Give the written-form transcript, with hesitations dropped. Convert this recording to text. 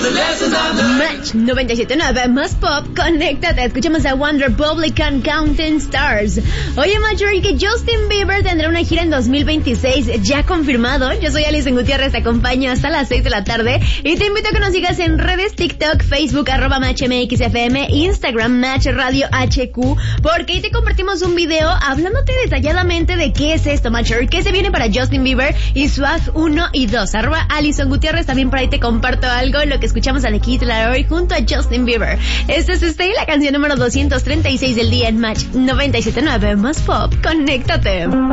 Match 97.9 más pop, conéctate. Escuchamos a One Republican Counting Stars. Oye, Marjorie, que Justin Bieber tendrá una gira en 2026 ya confirmado. Yo soy Alison Gutiérrez, te acompaño hasta las 6 de la tarde y te invito a que nos sigas en redes TikTok, Facebook, @MatchMXFM, Instagram, Match Radio HQ, porque ahí te compartimos un video hablándote detalladamente de qué es esto, Marjorie, qué se viene para Justin Bieber y su Act 1 y 2. @Alison Gutiérrez, también por ahí te comparto algo, lo que escuchamos a The Kid Laroi junto a Justin Bieber. Este es Stay, la canción número 236 del día en Match 97.9 más pop. Conéctate.